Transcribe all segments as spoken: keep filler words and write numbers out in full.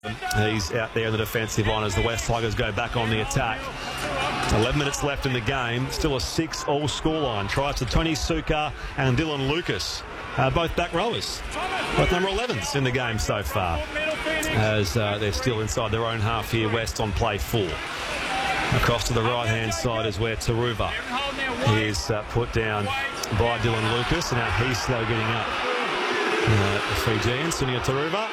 He's out there in the defensive line as the West Tigers go back on the attack. eleven minutes left in the game. Still a six all scoreline. Tries to Tony Suka and Dylan Lucas. Uh, both back rowers. Both number elevens in the game so far. As uh, they're still inside their own half here. West on play four. Across to the right-hand side is where Taruva is uh, put down by Dylan Lucas. And now he's slow getting up. Uh, the Fijian, Sunia Taruva.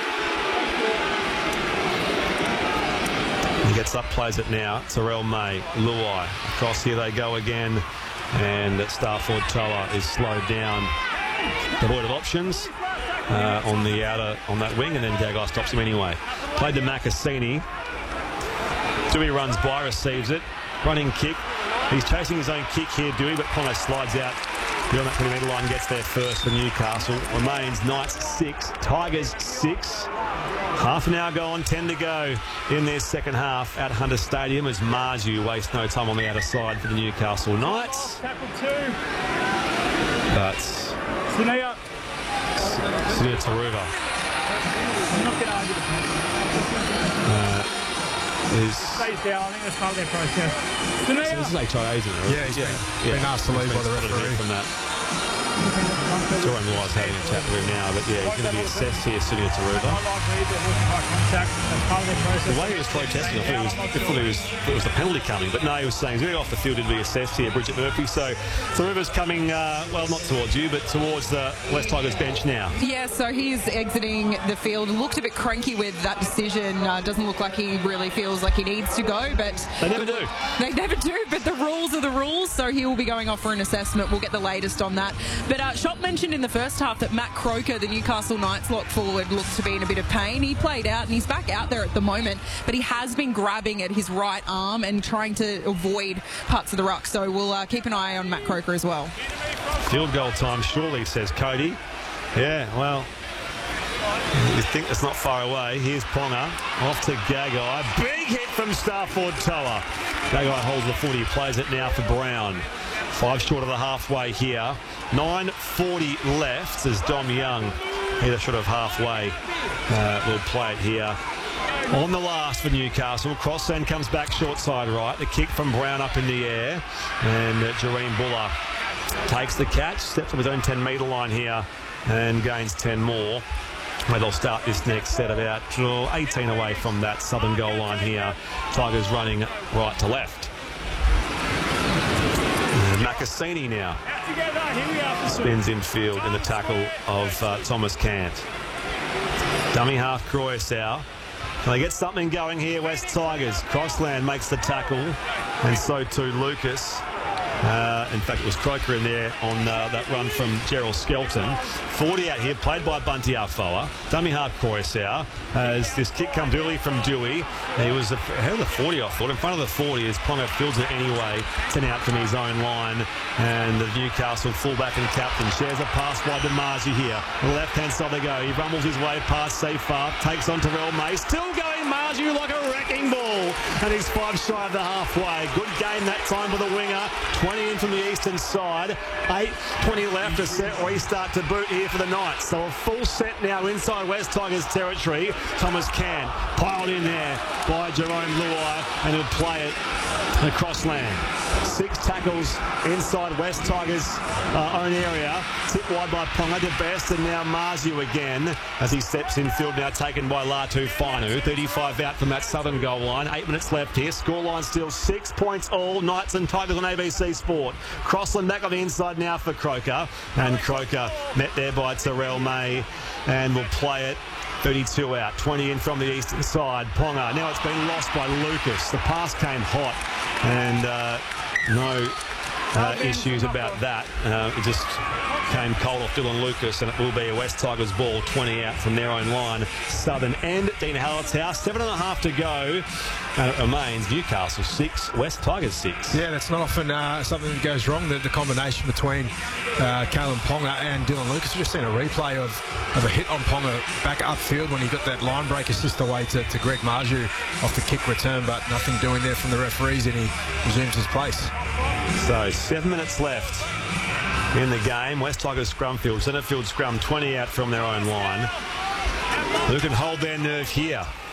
He gets up, plays it now. Terrell May, Luai. Across here they go again. And Starford Toa is slowed down. Devoid of options uh, on the outer, on that wing. And then Gagai stops him anyway. Played to Makasini. Dewey runs by, receives it. Running kick. He's chasing his own kick here, Dewey, but Pono slides out beyond that twenty metre line, gets there first for Newcastle. Remains Knights six, Tigers six. Half an hour gone, ten to go in their second half at Hunter Stadium as Marju wastes no time on the outer side for the Newcastle Knights. Tackle two. But Sunia. Sunia Taruva. I'm not going to argue the point. Uh, is Stays down. I think that's part of their process. Sunia. So this is H I A, isn't it? Yeah, he's yeah. been, yeah. been asked to leave by the referee. From that. Jerome Luai's having a chat with him now, but yeah, he's going to be assessed here, Sunia Taruva. The way he was protesting, I thought he was, I thought he was, it was the penalty coming, but no, he was saying he's going off the field to be assessed here, Bridget Murphy. So Taruva's coming, uh, well, not towards you, but towards the West Tigers bench now. Yeah, so he's exiting the field. Looked a bit cranky with that decision. Uh, doesn't look like he really feels like he needs to go, but they never do. They never do, but the rules are the rules, so he will be going off for an assessment. We'll get the latest on that. But uh, Shop mentioned in the first half that Matt Croker, the Newcastle Knights lock forward, looked to be in a bit of pain. He played out and he's back out there at the moment, but he has been grabbing at his right arm and trying to avoid parts of the ruck. So we'll uh, keep an eye on Matt Croker as well. Field goal time, surely, says Cody. Yeah, well, you think it's not far away. Here's Ponga off to Gagai. Big hit from Starford Toa. Gagai holds the footy, plays it now for Brown. Five short of the halfway here. nine forty left as Dom Young, either short of halfway, uh, will play it here. On the last for Newcastle. Crossland comes back short side right. The kick from Brown up in the air. And uh, Jareen Buller takes the catch, steps on his own ten metre line here and gains ten more. Where they'll start this next set about oh, eighteen away from that southern goal line here. Tigers running right to left. Makasini now spins infield in the tackle of uh, Thomas Cant. Dummy half Croissau. Can they get something going here, West Tigers? Crossland makes the tackle, and so too Lucas. Uh, in fact, it was Croker in there on uh, that run from Gerald Skelton. forty out here, played by Bunty Afoa. Dummy half Croissau. As this kick comes early from Dewey. He was ahead of the forty, I thought. In front of the forty as Ponga fields it anyway. ten out from his own line. And the Newcastle fullback and captain shares a pass by DeMarzi here. On the left-hand side they go. He rumbles his way past Seyfarth. Takes on Terrell May. Still going Marju like a wrecking ball. And he's five shy of the halfway. Good game that time for the winger. twenty in from the eastern side. eight twenty left. A set restart to boot here for the Knights. So a full set now inside West Tigers territory. Thomas Can piled in there by Jerome Luai, and he'll play it across land. Six tackles inside West Tigers' uh, own area. Tip wide by Ponga to best, and now Marzu again as he steps in field now, taken by Latu Fainu. thirty-five out from that southern goal line. Eight minutes left here. Scoreline still six points all. Knights and Tigers on A B C Sport. Crossland back on the inside now for Croker, and Croker met there by Terrell May, and will play it. thirty-two out, twenty in from the eastern side. Ponga, now it's been lost by Lucas. The pass came hot, and uh, no uh, issues about that. Uh, it just came cold off Dylan Lucas, and it will be a West Tigers ball, twenty out from their own line. Southern end, Dean Hallett's house, seven and a half to go. And it remains Newcastle six, West Tigers six. Yeah, that's not often uh, something that goes wrong, the, the combination between uh, Kalen Ponga and Dylan Lucas. We've just seen a replay of, of a hit on Ponga back upfield when he got that line break assist away to, to Greg Marju off the kick return, but nothing doing there from the referees, and he resumes his place. So seven minutes left in the game. West Tigers scrum field, centre field scrum, twenty out from their own line. Who can hold their nerve here?